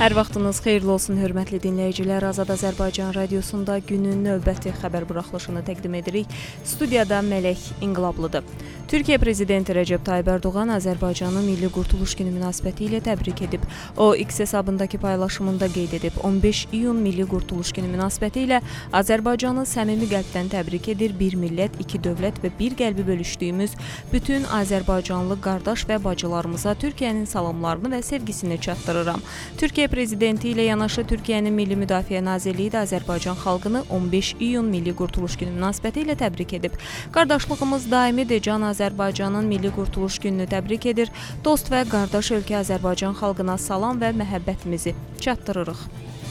Hər vaxtınız xeyirli olsun, hörmətli dinləyicilər. Azad Azərbaycan radiosunda günün növbəti xəbər buraxılışını təqdim edirik. Studiyada Mələk İnqilablıdır. Türkiyə Prezidenti Rəcəb Tayyib Ərdoğan Azərbaycanı Milli Qurtuluş Günü münasibəti ilə təbrik edib. O, X hesabındakı paylaşımında qeyd edib, 15 iyun Milli Qurtuluş Günü münasibəti ilə Azərbaycanı səmimi qəlbdən təbrik edir. Bir millət, iki dövlət və bir qəlbi bölüşdüyümüz bütün Azərbaycanlı qardaş və bacılarımıza Türkiyənin salamlarını və sevgisini çatdırıram. Türkiyə Prezidenti ilə yanaşı Türkiyənin Milli Müdafiə Nazirliyi də Azərbaycan xalqını 15 iyun Milli Qurtuluş Günü münasibəti ilə təbrik edib. Qardaşlığımız daimidir, can Azərbaycanın Milli Qurtuluş Gününü təbrik edir. Dost və qardaş ölkə Azərbaycan xalqına salam və məhəbbətimizi çatdırırıq.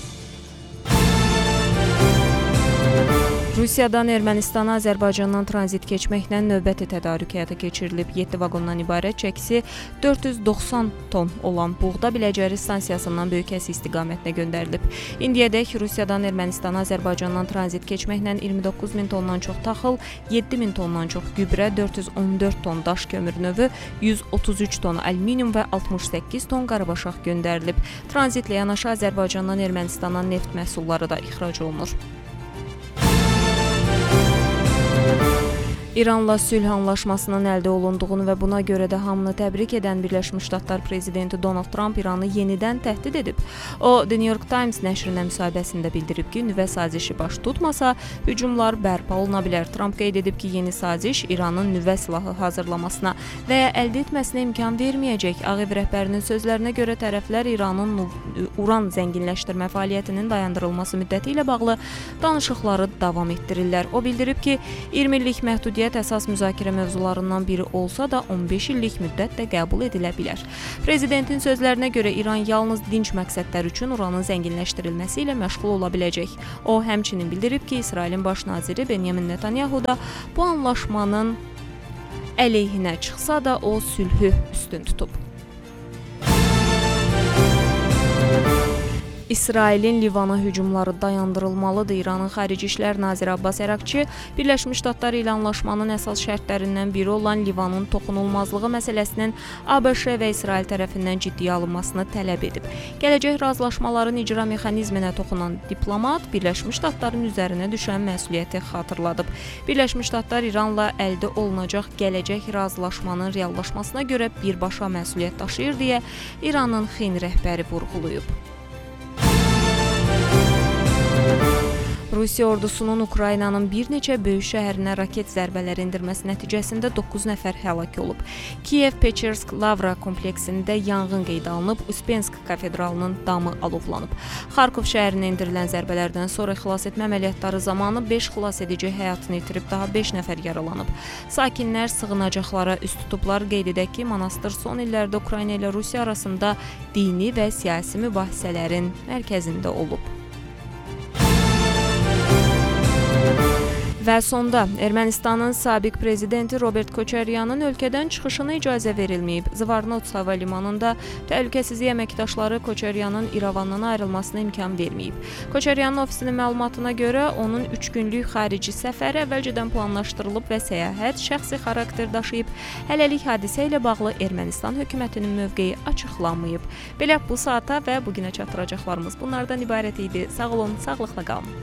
Rusiyadan Ermənistana Azərbaycandan tranzit keçməklə növbəti tədarük həyata keçirilib. 7 vaqondan ibarət çəkisi 490 ton olan buğda Biləcəri stansiyasından Böyükəsi istiqamətinə göndərilib. İndiyədək Rusiyadan Ermənistana Azərbaycandan tranzit keçməklə 29 min tondan çox taxıl, 7 min tondan çox gübrə, 414 ton daş kömür növü, 133 ton alüminium və 68 ton qarabaşaq göndərilib. Tranzitlə yanaşı Azərbaycandan Ermənistana neft məhsulları da ixrac olunur. İranla sülh anlaşmasının əldə olunduğunu və buna görə də hamını təbrik edən Birləşmiş Ştatlar Prezidenti Donald Trump İranı yenidən təhdid edib. O, The New York Times nəşrinə müsahibəsində bildirib ki, nüvə sazişi baş tutmasa, hücumlar bərpa oluna bilər. Trump qeyd edib ki, yeni saziş İranın nüvə silahı hazırlamasına və ya əldə etməsinə imkan verməyəcək. Ağ Ev rəhbərinin sözlərinə görə tərəflər İranın uran zənginləşdirmə fəaliyyətinin dayandırılması müddəti ilə bağlı danışıqları davam etdirirlər. O bildirib ki, 20 illik məhdudiyyət əsas müzakirə mövzularından biri olsa da 15 illik müddət də qəbul edilə bilər. Prezidentin sözlərinə görə İran yalnız dinc məqsədlər üçün uranın zənginləşdirilməsi ilə məşğul ola biləcək. O, həmçinin bildirib ki, İsrailin baş naziri Benyamin Netanyahu da bu anlaşmanın əleyhinə çıxsa da o sülhü üstün tutub. İsrailin Livana hücumları dayandırılmalıdır. İranın Xarici İşlər Naziri Abbas Əraqçı Birləşmiş Ştatlar ilə anlaşmanın əsas şərtlərindən biri olan Livanın toxunulmazlığı məsələsinin ABŞ və İsrail tərəfindən ciddiyə alınmasını tələb edib. Gələcək razılaşmaların icra mexanizminə toxunan diplomat Birləşmiş Ştatların üzərinə düşən məsuliyyəti xatırladıb. Birləşmiş Ştatlar İranla əldə olunacaq gələcək razılaşmanın reallaşmasına görə birbaşa məsuliyyət daşıyır deyə İranın Xin rəhbəri vurğulayıb. Rusiya ordusunun Ukraynanın bir neçə böyük şəhərinə raket zərbələri endirməsi nəticəsində 9 nəfər həlak olub. Kiyev-Pechersk-Lavra kompleksində yanğın qeydə alınıb, Uspensk kafedralının damı alovlanıb. Xarkov şəhərinə endirilən zərbələrdən sonra xilas etmə əməliyyatları zamanı 5 xilas edici həyatını itirib, daha 5 nəfər yaralanıb. Sakinlər sığınacaqlara üst tutublar. Qeyd edək ki, monastır son illərdə Ukrayna ilə Rusiya arasında dini və siyasi mübahisələrin mərkəzində olub. Və sonda Ermənistanın sabiq prezidenti Robert Koçaryanın ölkədən çıxışına icazə verilməyib. Zvartnots hava limanında təhlükəsizlik əməkdaşları Koçaryanın İrəvandan ayrılmasına imkan verməyib. Koçaryanın ofisinin məlumatına görə onun 3 günlük xarici səfəri əvvəlcədən planlaşdırılıb və səyahət şəxsi xarakter daşıyıb. Hələlik hadisə ilə bağlı Ermənistan hökumətinin mövqeyi açıqlanmayıb. Belə bu saata və bugünə çatdıracaqlarımız bunlardan ibarət idi. Sağ olun, sağlıqla qalın.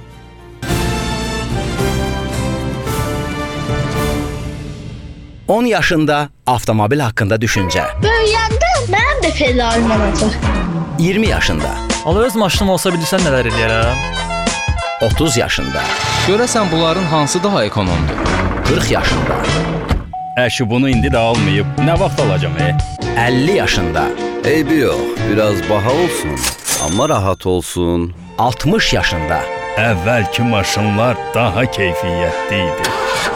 10 yaşında avtomobil haqqında düşüncə. Böyüyəndə mənim də pedalım olacaq. 20 yaşında. Ala öz maşınım olsa bilirsən nələr eləyərəm? 30 yaşında. Görəsən bunların hansı daha ekonomdur? 40 yaşında. Əşi bunu indi də almayıb, nə vaxt alacam? 50 yaşında. Eybi yox, biraz baha olsun, amma rahat olsun. 60 yaşında. Əvvəlki maşınlar daha keyfiyyətli idi.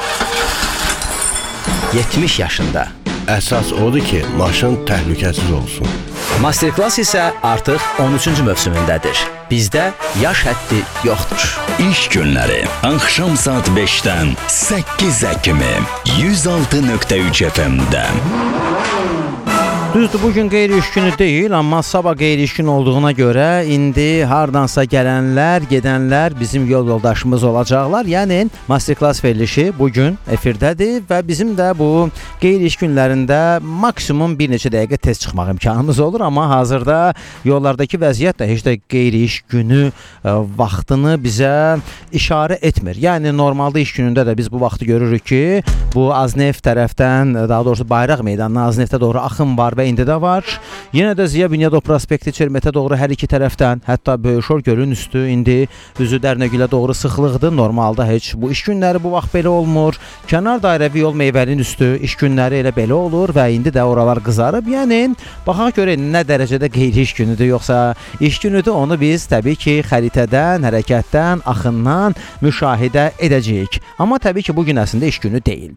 70 yaşında. Əsas odur ki, maşın təhlükəsiz olsun. Masterclass isə artıq 13-cü mövsümündədir. Bizdə yaş həddi yoxdur. İş günləri axşam saat 5-dən 8-ə kimi 106.3 FM-də. Düzdür, bugün qeyri-iş günü deyil, amma sabah qeyri-iş günü olduğuna görə indi hardansa gələnlər, gedənlər bizim yol yoldaşımız olacaqlar. Yəni masterclass verilişi bugün efirdədir və bizim də bu qeyri-iş günlərində maksimum bir neçə dəqiqə tez çıxmaq imkanımız olur, amma hazırda yollardakı vəziyyət də heç də qeyri-iş günü vaxtını bizə işarə etmir. Yəni normalda iş günündə də biz bu vaxtı görürük ki, bu Azneft tərəfdən, daha doğrusu Bayraq meydanına Azneftə doğru axın var və indi də var. Yenə də Ziya Bünyadov prospekti Çermetə doğru hər iki tərəfdən, hətta Böyüşor gölün üstü indi üzü Dərnəgülə doğru sıxlıqdır. Normalda heç bu iş günləri bu vaxt belə olmur. Kənar dairəvi yol Meyvəlin üstü iş günləri elə belə olur və indi də oralar qızarıb. Yəni baxaq görək nə dərəcədə qeyri-iş günüdür yoxsa iş günüdür, onu biz təbii ki xəritədən, hərəkətdən, axından müşahidə edəcəyik. Amma təbii ki bu gün əslində iş günü deyil.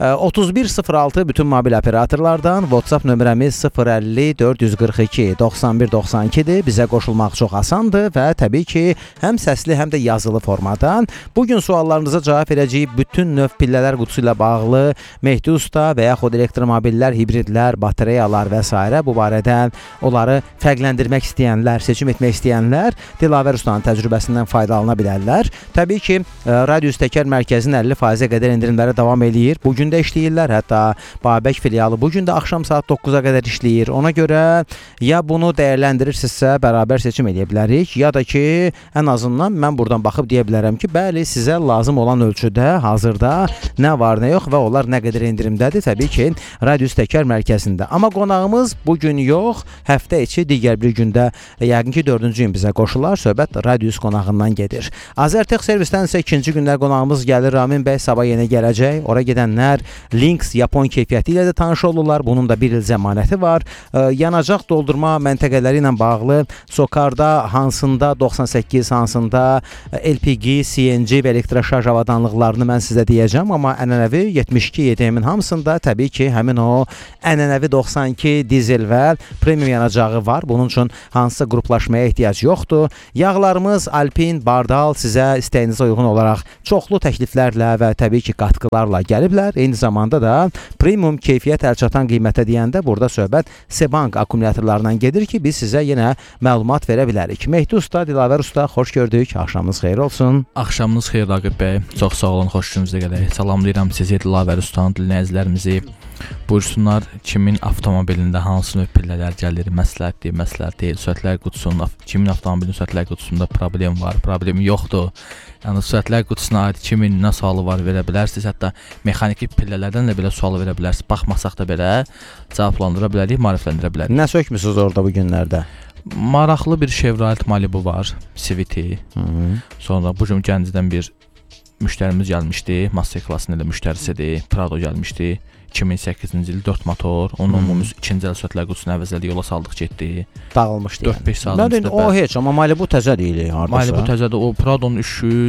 3106 bütün mobil operatorlardan WhatsApp nömrəmiz 050 442 91 92-dir. Bizə qoşulmaq çox asandır və təbii ki, həm səsli, həm də yazılı formadan bugün suallarınıza cavab verəcəyik. Bütün növ pillələr qutusu ilə bağlı Mehdi Usta və yaxud elektromobillər, hibridlər, batareyalar və s. bu barədə onları fərqləndirmək istəyənlər, seçim etmək istəyənlər Dilavər Ustanın təcrübəsindən faydalana bilərlər. Təbii ki, Radius Təkər Mərkəzinin 50%-ə qədər endirimləri davam eləyir. Bugün də işləyirlər. Hətta Babək filialı bugün də axşam saat 9-a qədər işləyir. Ona görə ya bunu dəyərləndirirsinizsə bərabər seçim edə bilərik, ya da ki, ən azından mən buradan baxıb deyə bilərəm ki, bəli, sizə lazım olan ölçüdə hazırda nə var, nə yox və onlar nə qədər endirimdədir. Təbii ki, Radius Təkər Mərkəzində. Amma qonağımız bugün yox, həftə içi digər bir gündə yəqin ki 4-cü gün bizə qoşular. Söhbət Radius qonağından gedir. Azərtex servisdən isə ikinci günlər qonağımız gəlir. Ramin bəy sabah yenə gələcək. Ora gedənlər Lynx Yapon keyfiyyəti ilə də tanış olurlar. Bunun da bir il zəmanəti var. Yanacaq doldurma məntəqələri ilə bağlı Sokarda hansında 98, hansında LPG, CNG və elektroşarj avadanlıqlarını mən sizə deyəcəm. Amma ənənəvi 72 YDM-in hamısında təbii ki, həmin o ənənəvi 92 dizel və premium yanacağı var. Bunun üçün hansısa qruplaşmaya ehtiyac yoxdur. Yağlarımız Alpin, Bardal sizə istəyinizə uyğun olaraq çoxlu təkliflərlə və təbii ki, qatqılarla gəliblər. Eyni zamanda da premium keyfiyyət əlçatan qiymətə deyəndə burada söhbət Sebank akkumulyatorlarından gedir ki, biz sizə yenə məlumat verə bilərik. Mehdi Usta, Dilavər Usta, xoş gördük. Axşamınız xeyir olsun. Axşamınız xeyir Raqib bəy. Çox sağ olun, xoş gününüzə gələk. Salamlayıram sizi, Dilavər Ustanın dinləyicilərimizi. Buyursunlar, kimin avtomobilində hansı növ pillələr gəlir, məsləhət deyil, sürətlər qutusunun, kimin avtomobilinin sürətlər qutusunda problem var, problem yoxdur. Yəni sürətlər qutusuna aid kimin nə sualı var verə bilərsiniz, hətta mexaniki pillələrdən də belə sual verə bilərsiniz. Baxmasaq da belə cavablandıra bilərik, maarifləndirə bilərik. Nə sökmüsünüz orada bu günlərdə? Maraqlı bir Chevrolet Malibu var, Civic. Sonra bu gün Gəncədən bir müştərimiz gəlmişdi, masterclassın elə müştərisidir, Prado gəlmişdi. 2008-ci il 4 motor, onun umumumuz ikinci əl sürətlər qutusunu əvəzlədi, yola saldıq getdi. Dağılmışdı. 4-5 saat. O heç, amma Malibu təzə deyil hardasa. Malibu təzədir. O Prado'nun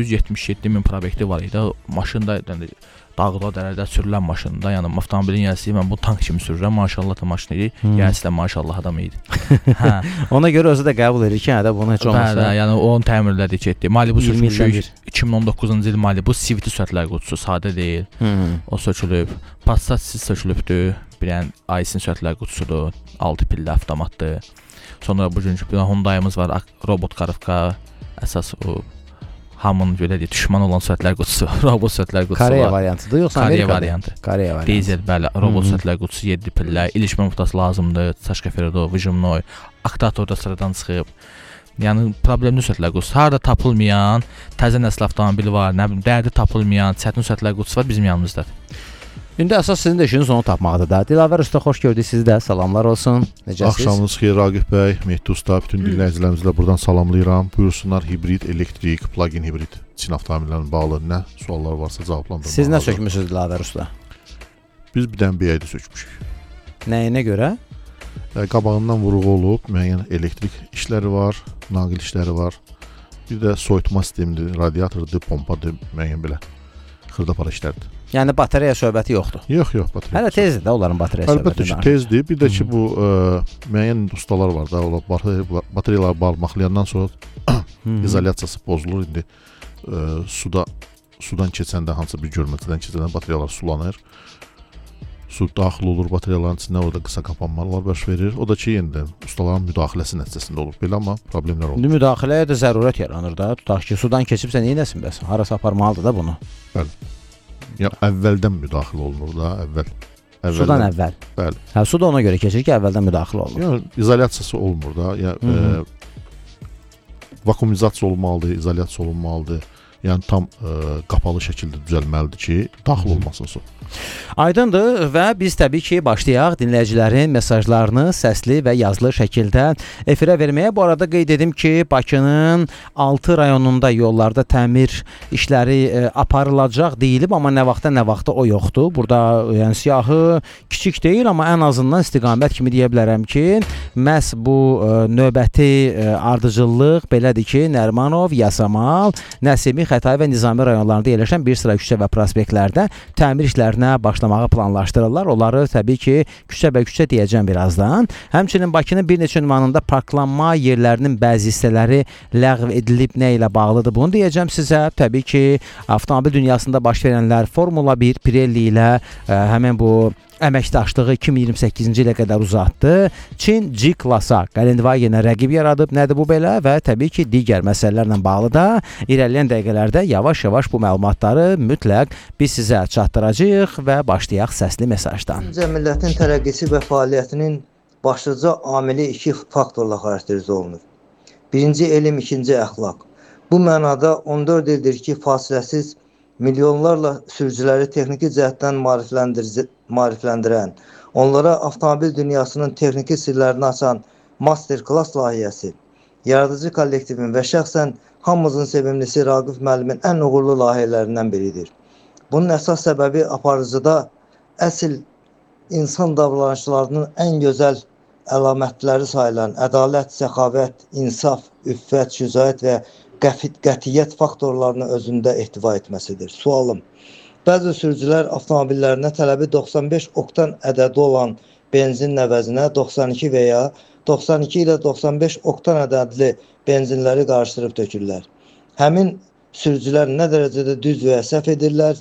377 min prospekti var idi. Maşında dağda dərədə sürülən maşında, yəni avtomobilin yəsi mən bu tank kimi sürürəm. Maşallah da maşını yəsi də maşallah adam idi. Hə. Ona görə özü də qəbul edir ki, hədə bunu heç olmasa. Bəli, yəni onun təmirlədi getdi. Malibu sürmüşük. 2019-cu il Malibu Civic sürətlər qutusu sadə deyil. O sökülüb. Passat sökülübdür. Bir ən Aisin sürətlər qutusudur. 6 pillə avtomatdır. Sonra bugünkü bir Hyundai'miz var, robot qarıfqa. Əsas o hamının belə deyək, düşman olan sürətlər qutusu, robot sürətlər qutusu var. Koreya variantıdır, yoxsa Amerika variantı? Koreya variantı. Dizel, bəli, robot sürətlər qutusu 7 pillə, ilişmə muhtası lazımdır, Çaşka Ferdo, Vyjimnoy, aktator da sıradan çıxıb. Yəni problemli sürətlər qutusu, harda tapılmayan, təzə nəsil avtomobil var, nə bilim, dərdi tapılmayan, çətin sürətlər qutusu var bizim yanımızdadır. İndi əsas sizin də işiniz onu tapmaqdır da. Dilavər Usta, xoş gördük sizi də. Salamlar olsun. Necəsiz? Axşamınız xeyir Raqib bəy, Mehdi Usta, bütün dinləyicilərimizi də buradan salamlayıram. Buyursunlar, hibrid, elektrik, plug-in hibrid Çin avtomobillərinin bağlı nə suallar varsa cavablandırmağa. Siz nə sökmüsünüz Dilavər Usta? Biz bir dənə BI-də sökmüşük. Nəyinə görə? Qabağından vuruğu olub, müəyyən elektrik işləri var, naqil işləri var. Bir də soyutma sistemidir, radiatordur, pompadır, müəyyən belə xırda-para işlərdir. Yəni batareya söhbəti yoxdur. Yox, batareya. Hələ tezdir də onların batareya söhbəti. Əlbəttə ki, tezdir. Bir də ki bu müəyyən ustalar var da, o batareyaları bağlamaxlayandan sonra izolyasiyası pozulur. İndi sudan keçəndə hansısa bir görməcədən keçəndə batareyalar sulanır. su daxil olur batareyaların içində, orada qısa qapanmalar baş verir. O da ki, yenidən ustaların müdaxiləsi nəticəsində olur belə, amma problemlər olur. İndi müdaxiləyə də zərurət yaranır da. Tutaq ki, sudan keçibsə nə edəsin bəs? Harasa aparmalıdır da bunu. Bəli. Yəni əvvəldən müdaxilə olunur da, Sudan əvvəl. Bəli. Hə, su da ona görə keçir ki, əvvəldən müdaxilə olunur. Yəni izolyasiyası olmur da. Yəni vakuumizasiya olmalıdır, izolyasiya olunmalıdır. Yəni tam qapalı şəkildə düzəlməlidir ki, daxil olmasın su. Aydındır və biz təbii ki, başlayaq dinləyicilərin mesajlarını səsli və yazılı şəkildə efirə verməyə. Bu arada qeyd edim ki, Bakının 6 rayonunda yollarda təmir işləri aparılacaq deyilib, amma nə vaxta o yoxdur. Burada yəni siyahı kiçik deyil, amma ən azından istiqamət kimi deyə bilərəm ki, məhz bu növbəti ardıcıllıq belədir ki, Nərimanov, Yasamal, Nəsimi, Xətai və Nizami rayonlarında yerləşən bir sıra küçə və prospektlərdə təmir işlərinə başlamağı planlaşdırırlar. Onları təbii ki, küçə deyəcəm birazdan. Həmçinin Bakının bir neçə ünvanında parklanma yerlərinin bəzi hissələri ləğv edilib, nə ilə bağlıdır bunu deyəcəm sizə. Təbii ki, avtomobil dünyasında baş verənlər Formula 1 Pirelli ilə həmin bu əməkdaşlığı 2028-ci ilə qədər uzatdı. Çin G-klasa Volkswagen-ə rəqib yaradıb. Nədir bu belə? Və təbii ki, digər məsələlərlə bağlı da irəliləyən dəqiqələrdə yavaş-yavaş bu məlumatları mütləq biz sizə çatdıracağıq və başlayaq səsli mesajdan. Millətin tərəqqisi və fəaliyyətinin başlıca amili iki faktorla xarakterizə olunur. Birinci elm, ikinci əxlaq. Bu mənada 14 ildir ki, fasiləsiz milyonlarla sürücüləri texniki cəhətdən maarifləndirən, onlara avtomobil dünyasının texniki sirlərini açan master-klass layihəsi, yaradıcı kollektivin və şəxsən hamımızın sevimlisi Raqif müəllimin ən uğurlu layihələrindən biridir. Bunun əsas səbəbi aparıcıda əsl insan davranışlarının ən gözəl əlamətləri sayılan ədalət, səxavət, insaf, üffət, şücaət və qətiyyət faktorlarını özündə ehtiva etməsidir. Sualım, bəzi sürücülər avtomobillərinə tələbi 95 oktan ədədi olan benzinin əvəzinə 92 və ya 92 ilə 95 oktan ədədli benzinləri qarışdırıb tökürlər. Həmin sürücülər nə dərəcədə düz və ya səhv edirlər?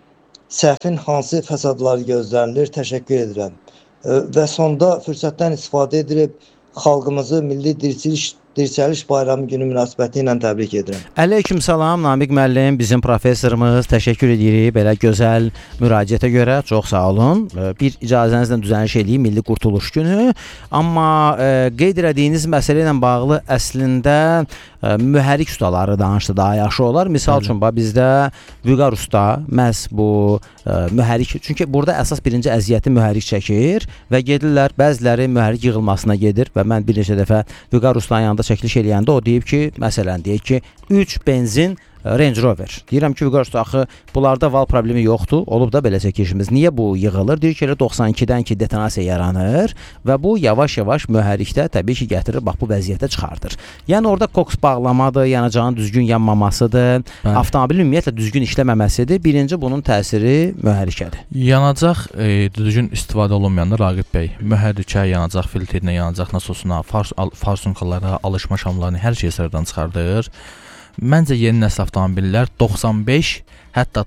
Səhvin hansı fəsadları gözlənilir? Təşəkkür edirəm. Və sonda fürsətdən istifadə edib xalqımızı Milli Dirçəliş Bayramı günü münasibəti ilə təbrik edirəm. Əleyküm salam, Namiq müəllim, bizim professorumuz. Təşəkkür edirik belə gözəl müraciətə görə. Çox sağ olun. Bir icazənizlə düzəliş edeyim Milli Qurtuluş günü. Amma qeyd etdiyiniz məsələ ilə bağlı əslində mühərrik ustaları danışdı daha yaxşı olar. Misal üçün bizdə Vüqar usta məhz bu mühərrik, çünki burada əsas birinci əziyyəti mühərrik çəkir və gedirlər, bəziləri mühərrik yığılmasına gedir və mən bir neçə dəfə Vüqar ustanın yanında çəkiliş eləyəndə o deyib ki, məsələn deyək ki, 3 benzin Range Rover. Deyirəm ki, Vüqar usta, axı bunlarda val problemi yoxdur, olub da belə çəkilişimiz. Niyə bu yığılır? Deyir ki, elə 92-dən ki detonasiya yaranır və bu yavaş-yavaş mühərrikdə təbii ki gətirir, bax bu vəziyyətə çıxardır. Yəni orada koks bağlamadır, yanacağın düzgün yanmamasıdır, avtomobilin ümumiyyətlə düzgün işləməməsidir. Birinci bunun təsiri mühərrikədir. Yanacaq düzgün istifadə olunmayanda Raqib bəy, mühərrikə, yanacaq filtrinə, yanacaq nasosuna, farsunkalara, alışma şamlarını hər şeyi sırdan çıxardır. Məncə yeni nəsil avtomobillər 95, hətta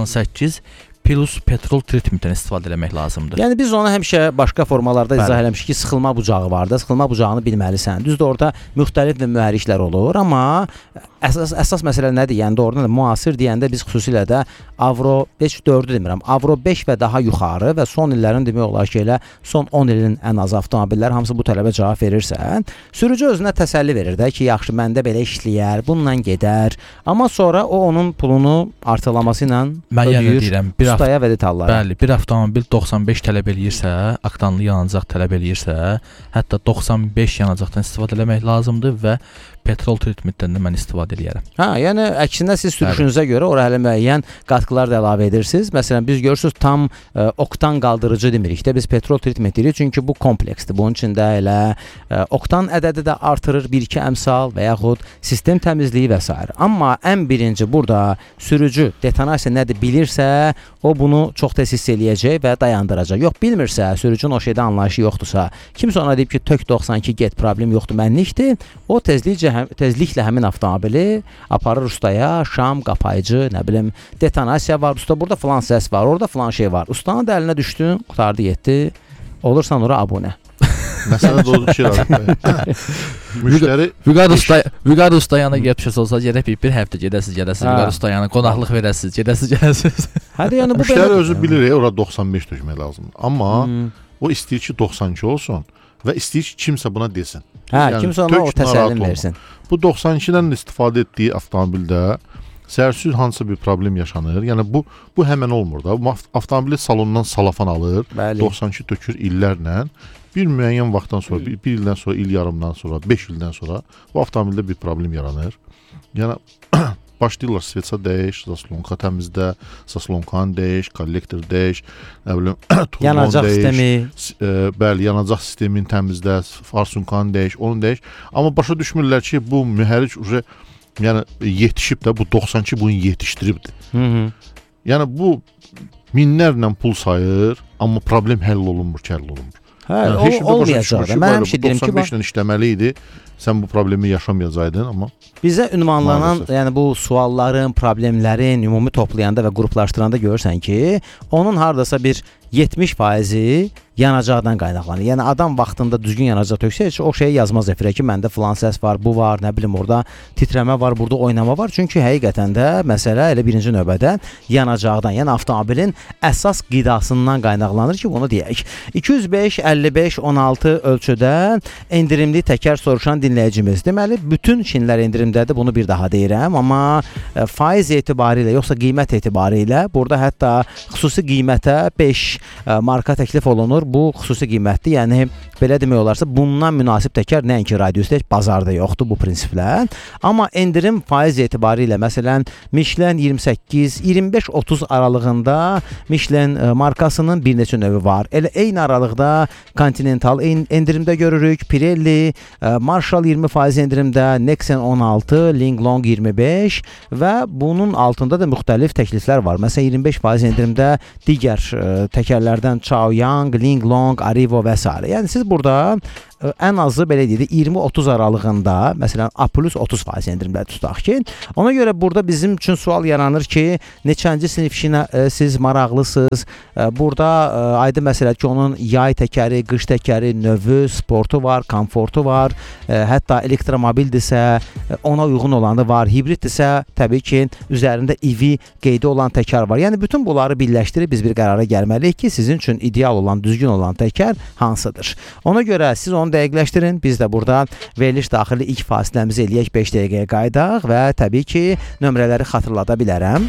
98 plus petrol treatmentdən istifadə etmək lazımdır. Yəni biz onu həmişə başqa formalarda izah eləmişik ki, sıxılma bucağı var da, sıxılma bucağını bilməlisən. Düzdür, orada müxtəlif mühərriklər olur, amma əsas məsələ nədir? Yəni doğrudan da müasir deyəndə biz xüsusilə də Avro 5-4-ü demirəm, Avro 5 və daha yuxarı və son illərin demək olar ki, elə son 10 ilin ən az avtomobillər hamısı bu tələbə cavab verirsən, sürücü özünə təsəlli verir də ki, yaxşı, məndə belə işləyər, bununla gedər, amma sonra o onun pulunu artırlaması ilə ödəyir ustaya və detallara. Bəli, bir avtomobil 95 tələb eləyirsə, oktanlı yanacaq tələb eləyirsə, hətta 95 yanacaqdan istifadə etmək lazımdır və petrol treatmentdən də mən istifadə edərəm. Hə, yəni əksinə siz sürüşünüzə görə ora hələ müəyyən qatqılar da əlavə edirsiniz. Məsələn, biz görürsüz tam oktan qaldırıcı demirik də, biz petrol treatment deyirik, çünki bu kompleksdir. Bunun içində elə oktan ədədi də artırır 1-2 əmsal və yaxud sistem təmizliyi və s. Amma ən birinci burada sürücü detonasiya nədir bilirsə, o bunu çox tez hiss eləyəcək və dayandıracaq. Yox, bilmirsə, sürücünün o şeydə anlayışı yoxdursa, kimsə ona deyib ki, tök 92 get, problem yoxdur, mənlikdir. O tezliklə həmin avtomobili aparır ustaya, şam, qapayıcı, nə bilim, detonasiya var, usta burada falan səs var, orada falan şey var. Ustanın da əlinə düşdün, qutardı, getdi. Olursan ora abunə. Məsələ də o şey var. Müştəri Vüqar usta yanına getmişsə olsa gərək bir həftə gedəsiz, Vüqar usta yanına qonaqlıq verəsiz, gedəsiz. Hadi yəni bu müştəri özü bilir, ora 95 tökmək lazımdır. Amma o istəyir ki 92 olsun və istəyir ki kimsə buna desin. Yəni, kimsə ona o təsəllim versin. Bu 92-dən istifadə etdiyi avtomobildə səhərsiz hansısa bir problem yaşanır. Yəni bu həmən olmur da. Bu avtomobili salondan salafan alır, 92 tökür illərlə. Bir müəyyən vaxtdan sonra, bir ildən sonra, il yarımdan sonra, 5 ildən sonra bu avtomobildə bir problem yaranır. Yəni başlayırlar svetsa dəyiş, zaslonka təmizlə, zaslonkanı dəyiş, kollektor dəyiş, nə bilim, yanacaq sistemi. Bəli, yanacaq sistemin təmizlə, farsunkanı dəyiş, onu dəyiş. Amma başa düşmürlər ki, bu mühərrik yəni yetişib də, bu 92 bunu yetişdiribdir. Yəni bu minlərlə pul sayır, amma problem həll olunmur ki, həll olunmur. Hə, olmayacaq da. Mən həmişə deyirəm ki, 95 ilə işləməli idi. Sən bu problemi yaşamayacaydın, amma bizə ünvanlanan, yəni bu sualların, problemlərin ümumi toplayanda və qruplaşdıranda görürsən ki, onun hardasa bir 70%-i yanacaqdan qaynaqlanır. Yəni adam vaxtında düzgün yanacaq töksə, heç o şeyi yazmaz efirə ki, məndə filan səs var, bu var, nə bilim orada titrəmə var, burada oynama var. Çünki həqiqətən də məsələ elə birinci növbədə yanacaqdan, yəni avtomobilin əsas qidasından qaynaqlanır ki, bunu deyək. 205 55 16 ölçüdə endirimli təkər soruşan dinləyicimiz. Deməli, bütün Çinlər endirimdədir, bunu bir daha deyirəm, amma faiz etibarilə, yoxsa qiymət etibarilə burada hətta xüsusi qiymətə 5 marka təklif olunur. Bu xüsusi qiymətli, yəni belə demək olarsa bundan münasib təkər nəinki radiusda, heç bazarda yoxdur bu prinsiplə. Amma endirim faiz etibarilə məsələn Michelin 28, 25, 30 aralığında Michelin markasının bir neçə növü var. Elə eyni aralıqda Continental endirimdə görürük, Pirelli, Marshall 20% endirimdə, Nexen 16, Linglong 25 və bunun altında da müxtəlif təkliflər var. Məsələn 25% endirimdə digər təkərlərdən Chaoyang, Linglong, Arrivo və s. Yəni siz burada ən azı belə deyək 20-30 aralığında, məsələn A+ 30% endirimlər tutaq ki, ona görə burada bizim üçün sual yaranır ki, neçənci sinif işinə siz maraqlısınız? Burada aydın məsələdir ki, onun yay təkəri, qış təkəri, növü, sportu var, komfortu var, hətta elektromobildirsə ona uyğun olanı var, hibriddirsə təbii ki, üzərində EV qeydi olan təkər var. Yəni bütün bunları birləşdirib biz bir qərara gəlməliyik ki, sizin üçün ideal olan, düzgün olan təkər hansıdır? Ona görə siz onu dəqiqləşdirin. Biz də burada veriliş daxili ilk fasiləmizi eləyək, 5 dəqiqəyə qaydaq və təbii ki, nömrələri xatırlada bilərəm.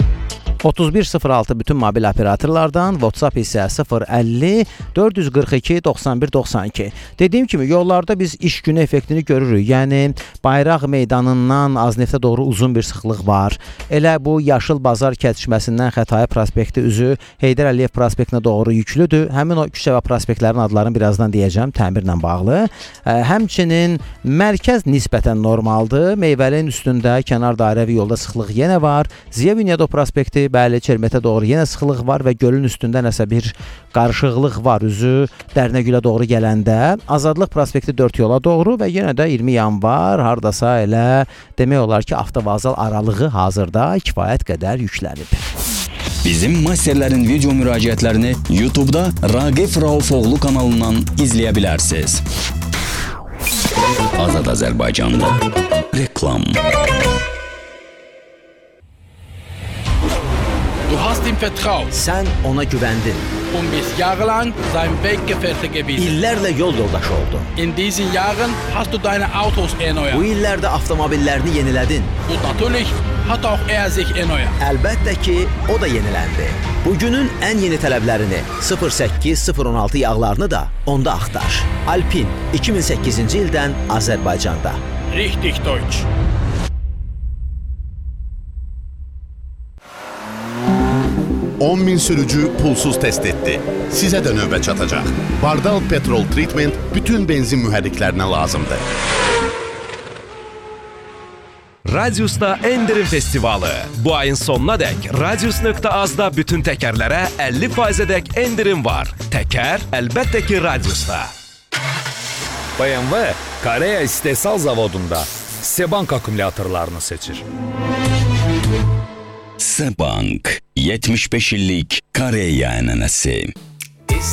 3106 bütün mobil operatorlardan, WhatsApp isə 050 442 91 92. Dediyim kimi yollarda biz iş günü effektini görürük. Yəni Bayraq meydanından Azneftə doğru uzun bir sıxlıq var. Elə bu Yaşıl Bazar kəsişməsindən Xətai prospekti üzü Heydər Əliyev prospektinə doğru yüklüdür. Həmin o küçə və prospektlərin adlarını birazdan deyəcəm, təmirlə bağlı. Həmçinin mərkəz nisbətən normaldır. Meyvəlin üstündə kənar dairəvi yolda sıxlıq yenə var. Ziya Bünyadov prospekti, bəli, Çermetə doğru yenə sıxlıq var və gölün üstündə nəsə bir qarışıqlıq var üzü Dərnəgülə doğru gələndə. Azadlıq prospekti 4 yola doğru və yenə də 20 yanvar hardasa elə demək olar ki, avtovağzal aralığı hazırda kifayət qədər yüklənib. Bizim masterlərin video müraciətlərini YouTube-da Raqif Raufoğlu kanalından izləyə bilərsiniz. Azad Azərbaycanda reklam. Du hast ihm vertraut. Sən ona güvəndin. Und bis jahrelang sein Weggefährte gewesen. İllərlə yol yoldaşı oldun. In diesen Jahren hast du deine Autos erneuert. Bu illərdə avtomobillerini yenilədin. Und natürlich hat auch sich erneuert. Əlbəttə ki, o da yeniləndi. Bugünün ən yeni tələblərini 08-016 yağlarını da onda axtar. Alpin 2008-ci ildən Azərbaycanda. Richtig Deutsch. $10.000 sürücü pulsuz test etdi. Sizə də növbə çatacaq. Bardal Petrol Treatment bütün benzin mühərriklərinə lazımdır. Radiusda endirim festivalı. Bu ayın sonuna dək Radius.az-da bütün təkərlərə 50%-ədək endirim var. Təkər əlbəttə ki Radiusda. BMW Koreya istehsal zavodunda Sebank akkumulyatorlarını seçir. Sebank 75 illik Koreya ənənəsi.